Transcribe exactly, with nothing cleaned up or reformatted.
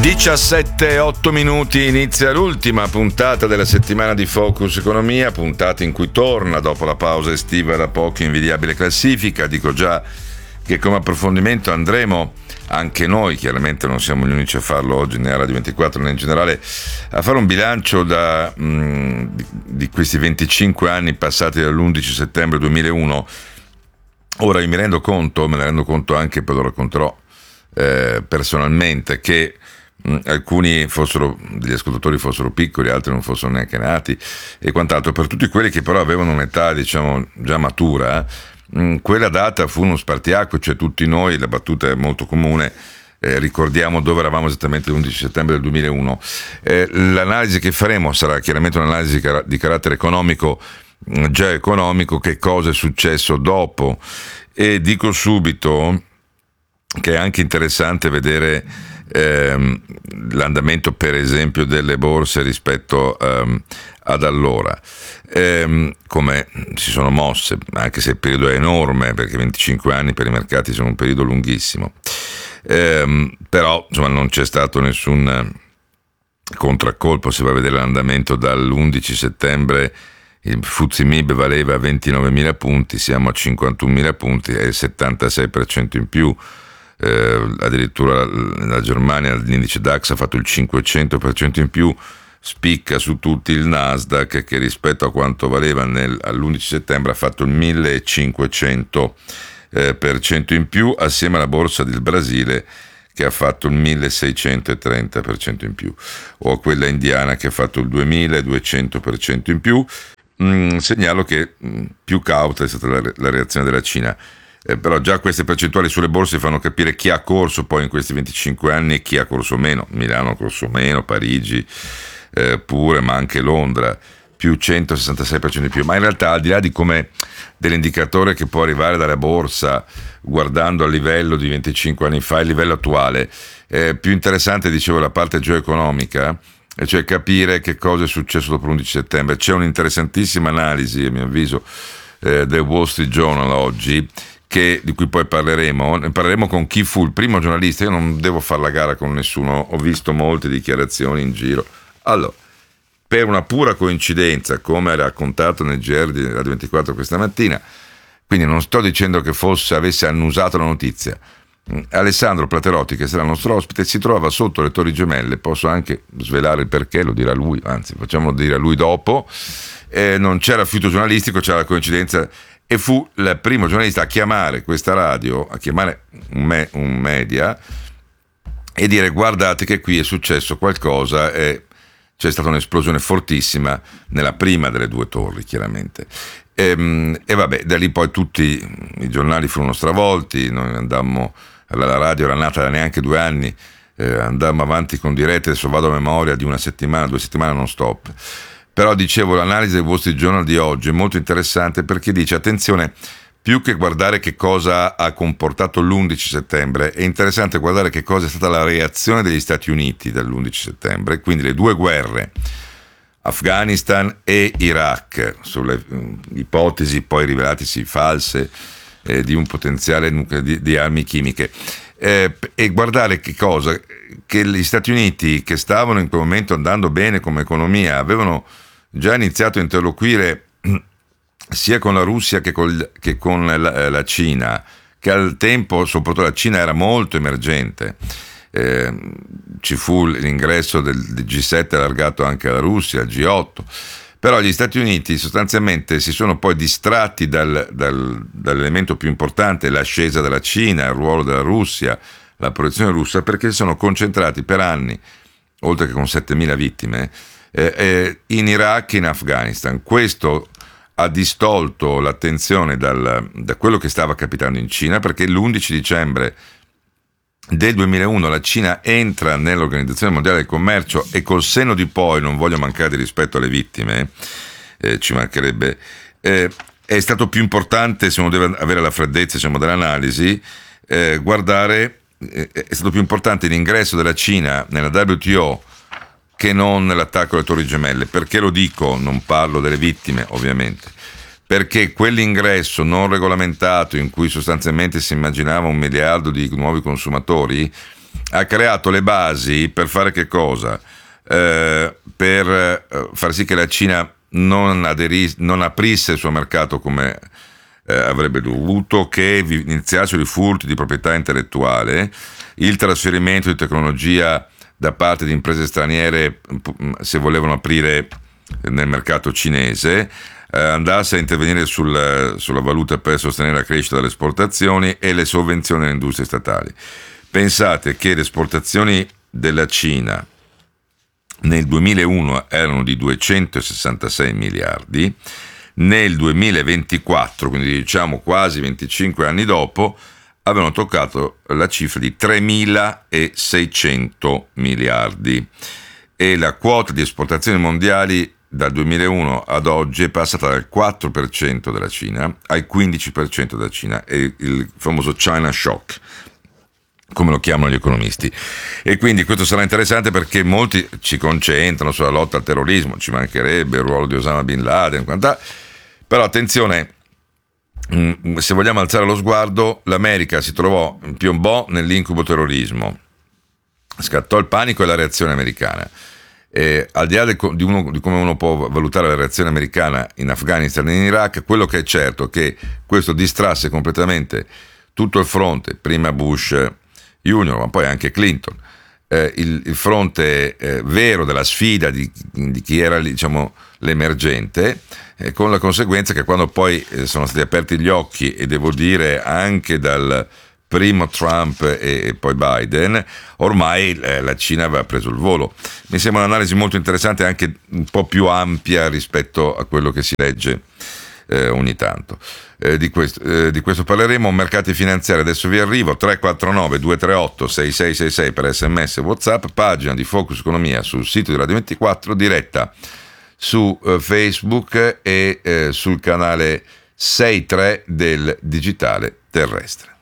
diciassette e otto minuti, inizia l'ultima puntata della settimana di Focus Economia, puntata in cui torna dopo la pausa estiva la poco invidiabile classifica. Dico già che come approfondimento andremo anche noi, chiaramente non siamo gli unici a farlo oggi né a Radio ventiquattro né in generale, a fare un bilancio da, mh, di, di questi venticinque anni passati dall'undici settembre duemilauno. Ora io mi rendo conto, me ne rendo conto anche, poi lo racconterò eh, personalmente, che mh, alcuni fossero degli ascoltatori fossero piccoli, altri non fossero neanche nati e quant'altro. Per tutti quelli che però avevano un'età, diciamo, già matura, mh, quella data fu uno spartiacque, cioè tutti noi, la battuta è molto comune, eh, ricordiamo dove eravamo esattamente l'undici settembre del duemilauno. Eh, l'analisi che faremo sarà chiaramente un'analisi di carattere economico, già economico, che cosa è successo dopo, e dico subito che è anche interessante vedere ehm, l'andamento per esempio delle borse rispetto ehm, ad allora, ehm, come si sono mosse, anche se il periodo è enorme, perché venticinque anni per i mercati sono un periodo lunghissimo, ehm, però insomma non c'è stato nessun contraccolpo. Si va a vedere l'andamento dall'undici settembre. Il F T S E M I B valeva ventinovemila punti, siamo a cinquantunomila punti, è il settantasei per cento in più. Eh, addirittura la Germania, l'indice DAX ha fatto il cinquecento per cento in più, spicca su tutti il Nasdaq, che rispetto a quanto valeva nel, all'undici settembre ha fatto il millecinquecento per cento in più, assieme alla borsa del Brasile che ha fatto il milleseicentotrenta per cento in più, o quella indiana che ha fatto il duemiladuecento per cento in più. Mm, segnalo che mm, più cauta è stata la, la reazione della Cina, eh, però già queste percentuali sulle borse fanno capire chi ha corso poi in questi venticinque anni e chi ha corso meno. Milano ha corso meno, Parigi eh, pure, ma anche Londra più centosessantasei per cento in più. Ma in realtà, al di là di come dell'indicatore che può arrivare dalla borsa guardando al livello di venticinque anni fa, il livello attuale, eh, più interessante, dicevo, la parte geoeconomica, e cioè capire che cosa è successo dopo l'undici settembre. C'è un'interessantissima analisi, a mio avviso, eh, del Wall Street Journal oggi, che, di cui poi parleremo. Ne parleremo con chi fu il primo giornalista. Io non devo fare la gara con nessuno, ho visto molte dichiarazioni in giro. Allora, per una pura coincidenza, come ha raccontato nel G R di Radio ventiquattro questa mattina, quindi non sto dicendo che fosse avesse annusato la notizia, Alessandro Platerotti, che sarà il nostro ospite, si trovava sotto le Torri Gemelle. Posso anche svelare il perché, lo dirà lui, anzi facciamolo dire a lui dopo. Eh, non c'era fiuto giornalistico, c'era la coincidenza, e fu il primo giornalista a chiamare questa radio, a chiamare un, me, un media e dire: guardate che qui è successo qualcosa, e c'è stata un'esplosione fortissima nella prima delle due torri, chiaramente. E, e vabbè, da lì poi tutti i giornali furono stravolti. Noi andammo, la radio era nata da neanche due anni, eh, andammo avanti con dirette, adesso vado a memoria, di una settimana, due settimane non stop. Però dicevo, l'analisi del Wall Street Journal di oggi è molto interessante, perché dice: attenzione, più che guardare che cosa ha comportato l'undici settembre, è interessante guardare che cosa è stata la reazione degli Stati Uniti dall'undici settembre, quindi le due guerre, Afghanistan e Iraq, sulle ipotesi poi rivelatisi false eh, di un potenziale nucleo di, di armi chimiche, eh, e guardare che cosa, che gli Stati Uniti, che stavano in quel momento andando bene come economia, avevano già iniziato a interloquire sia con la Russia che con, che con la, la Cina, che al tempo soprattutto la Cina era molto emergente. Eh, ci fu l'ingresso del, del G sette allargato anche alla Russia, al G otto, però gli Stati Uniti sostanzialmente si sono poi distratti dal, dal, dall'elemento più importante, l'ascesa della Cina, il ruolo della Russia, la proiezione russa, perché si sono concentrati per anni, oltre che con settemila vittime, eh, eh, in Iraq e in Afghanistan. Questo ha distolto l'attenzione dal, da quello che stava capitando in Cina, perché l'undici dicembre del duemilauno la Cina entra nell'Organizzazione Mondiale del Commercio, e col senno di poi, non voglio mancare di rispetto alle vittime, eh, ci mancherebbe, eh, è stato più importante, se uno deve avere la freddezza, diciamo, dell'analisi, eh, guardare, eh, è stato più importante l'ingresso della Cina nella W T O che non l'attacco alle Torri Gemelle. Perché lo dico? Non parlo delle vittime, ovviamente, perché quell'ingresso non regolamentato, in cui sostanzialmente si immaginava un miliardo di nuovi consumatori, ha creato le basi per fare che cosa? Eh, per eh, far sì che la Cina non, aderis- non aprisse il suo mercato come eh, avrebbe dovuto, che vi- iniziassero i furti di proprietà intellettuale, il trasferimento di tecnologia da parte di imprese straniere se volevano aprire nel mercato cinese, eh, andasse a intervenire sul, sulla valuta per sostenere la crescita delle esportazioni e le sovvenzioni alle industrie statali. Pensate che le esportazioni della Cina nel duemilauno erano di duecentosessantasei miliardi, nel duemilaventiquattro, quindi diciamo quasi venticinque anni dopo, avevano toccato la cifra di tremilaseicento miliardi e la quota di esportazioni mondiali dal duemilauno ad oggi è passata dal quattro per cento della Cina al quindici per cento della Cina, è il famoso China Shock, come lo chiamano gli economisti. E quindi questo sarà interessante perché molti ci concentrano sulla lotta al terrorismo, ci mancherebbe il ruolo di Osama Bin Laden, quant'à. Però attenzione, se vogliamo alzare lo sguardo, l'America si trovò, piombò nell'incubo terrorismo, scattò il panico e la reazione americana. E al di là di, uno, di come uno può valutare la reazione americana in Afghanistan e in Iraq, quello che è certo è che questo distrasse completamente tutto il fronte, prima Bush Junior ma poi anche Clinton, eh, il, il fronte eh, vero della sfida di, di chi era, diciamo, l'emergente, eh, con la conseguenza che quando poi eh, sono stati aperti gli occhi, e devo dire anche dal primo Trump e, e poi Biden, ormai eh, la Cina aveva preso il volo. Mi sembra un'analisi molto interessante, anche un po' più ampia rispetto a quello che si legge eh, ogni tanto. Eh, di, questo, eh, di questo parleremo. Mercati finanziari, adesso vi arrivo. Tre quattro nove due tre otto sei sei sei sei per sms e WhatsApp, pagina di Focus Economia sul sito di Radio ventiquattro, diretta su eh, Facebook e eh, sul canale sei tre del digitale terrestre.